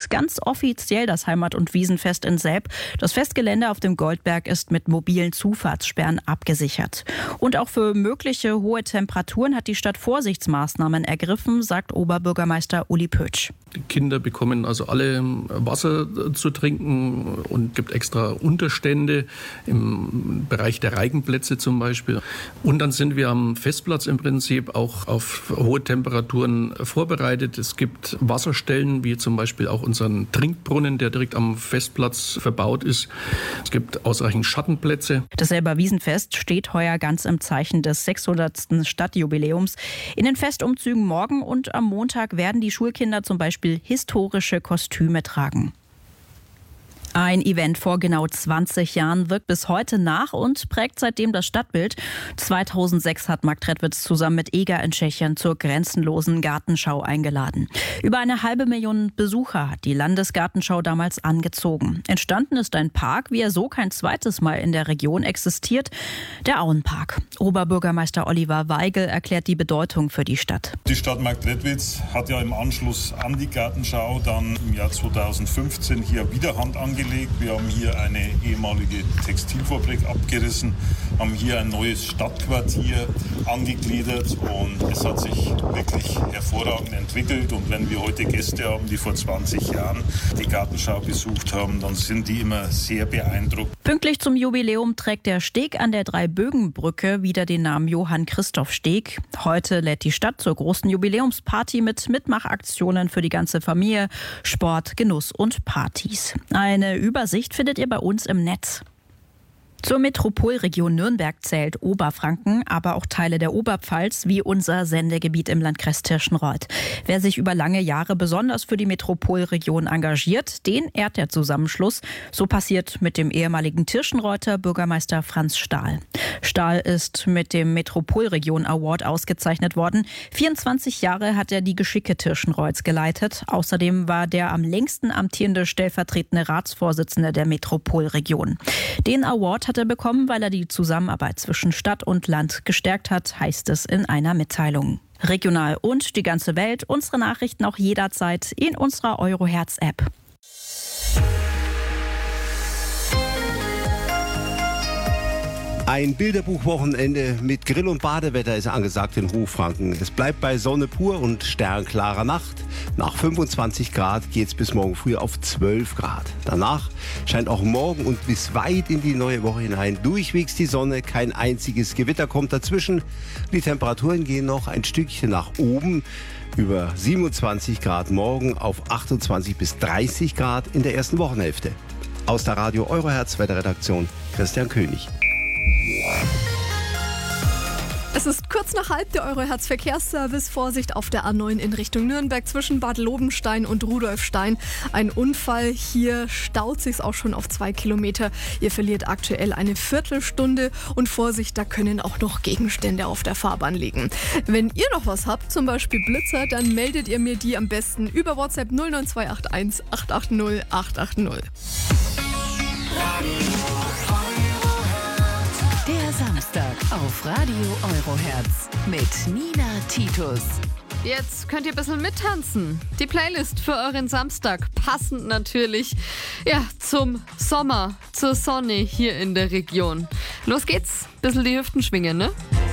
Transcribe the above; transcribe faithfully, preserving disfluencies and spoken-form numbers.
ist ganz offiziell das Heimat- und Wiesenfest in Selb. Das Festgelände auf dem Goldberg ist mit mobilen Zufahrtssperren abgesichert. Und auch für mögliche hohe Temperaturen hat die Stadt Vorsichtsmaßnahmen ergriffen, sagt Oberbürgermeister Uli Pötsch. Die Kinder bekommen also alle Wasser zu trinken und gibt extra Unterstände im Bereich der Reigenplätze zum Beispiel. Und dann sind wir am Festplatz im Prinzip auch auf hohe Temperaturen vorbereitet. Es gibt Wasserstellen, wie zum Beispiel auch unseren Trinkbrunnen, der direkt am Festplatz verbaut ist. Es gibt ausreichend Schattenplätze. Das Selber Wiesenfest steht heuer ganz im Zeichen des sechshundertsten Stadtjubiläums. In den Festumzügen morgen und am Montag werden die Schulkinder zum Beispiel historische Kostüme tragen. Ein Event vor genau zwanzig Jahren wirkt bis heute nach und prägt seitdem das Stadtbild. zweitausendsechs hat Mark Trettwitz zusammen mit Eger in Tschechien zur grenzenlosen Gartenschau eingeladen. Über eine halbe Million Besucher hat die Landesgartenschau damals angezogen. Entstanden ist ein Park, wie er so kein zweites Mal in der Region existiert, der Auenpark. Oberbürgermeister Oliver Weigel erklärt die Bedeutung für die Stadt. Die Stadt Mark Trettwitz hat ja im Anschluss an die Gartenschau dann im Jahr zweitausendfünfzehn hier wieder Hand angelegt. Wir haben hier eine ehemalige Textilfabrik abgerissen, haben hier ein neues Stadtquartier angegliedert und es hat sich wirklich hervorragend entwickelt. Und wenn wir heute Gäste haben, die vor zwanzig Jahren die Gartenschau besucht haben, dann sind die immer sehr beeindruckt. Pünktlich zum Jubiläum trägt der Steg an der Dreibögenbrücke wieder den Namen Johann Christoph Steg. Heute lädt die Stadt zur großen Jubiläumsparty mit Mitmachaktionen für die ganze Familie, Sport, Genuss und Partys. Eine Übersicht findet ihr bei uns im Netz. Zur Metropolregion Nürnberg zählt Oberfranken, aber auch Teile der Oberpfalz wie unser Sendegebiet im Landkreis Tirschenreuth. Wer sich über lange Jahre besonders für die Metropolregion engagiert, den ehrt der Zusammenschluss. So passiert mit dem ehemaligen Tirschenreuther Bürgermeister Franz Stahl. Stahl ist mit dem Metropolregion Award ausgezeichnet worden. vierundzwanzig Jahre hat er die Geschicke Tirschenreuths geleitet. Außerdem war der am längsten amtierende stellvertretende Ratsvorsitzende der Metropolregion. Den Award hat er bekommen, weil er die Zusammenarbeit zwischen Stadt und Land gestärkt hat, heißt es in einer Mitteilung. Regional und die ganze Welt, unsere Nachrichten auch jederzeit in unserer Eurohertz-App. Ein Bilderbuchwochenende mit Grill- und Badewetter ist angesagt in Hochfranken. Es bleibt bei Sonne pur und sternklarer Nacht. Nach fünfundzwanzig Grad geht es bis morgen früh auf zwölf Grad. Danach scheint auch morgen und bis weit in die neue Woche hinein durchwegs die Sonne. Kein einziges Gewitter kommt dazwischen. Die Temperaturen gehen noch ein Stückchen nach oben. Über siebenundzwanzig Grad morgen auf achtundzwanzig bis dreißig Grad in der ersten Wochenhälfte. Aus der Radio Eurohertz Wetterredaktion Christian König. Es ist kurz nach halb, der Eurohertz Verkehrsservice. Vorsicht auf der A neun in Richtung Nürnberg zwischen Bad Lobenstein und Rudolfstein. Ein Unfall, hier staut sich's auch schon auf zwei Kilometer. Ihr verliert aktuell eine Viertelstunde und Vorsicht, da können auch noch Gegenstände auf der Fahrbahn liegen. Wenn ihr noch was habt, zum Beispiel Blitzer, dann meldet ihr mir die am besten über WhatsApp null neun zwei acht eins acht acht null acht acht null. Der Samstag auf Radio Eurohertz mit Nina Titus. Jetzt könnt ihr ein bisschen mittanzen. Die Playlist für euren Samstag, passend natürlich ja, zum Sommer, zur Sonne hier in der Region. Los geht's, bisschen die Hüften schwingen, ne?